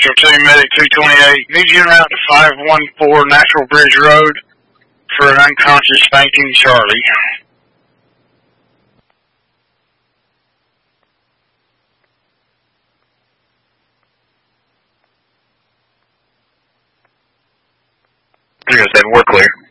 Central 2, Medic 228. Need you around to 514 Natural Bridge Road for an unconscious fainting Charlie. We're clear.